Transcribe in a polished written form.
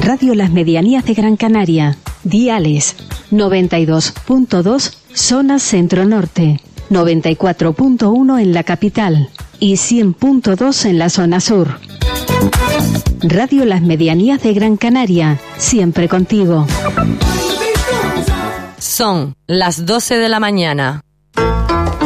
Radio Las Medianías de Gran Canaria. Diales 92.2 zona centro-norte, 94.1 en la capital y 100.2 en la zona sur. Radio Las Medianías de Gran Canaria, siempre contigo. Son las 12 de la mañana.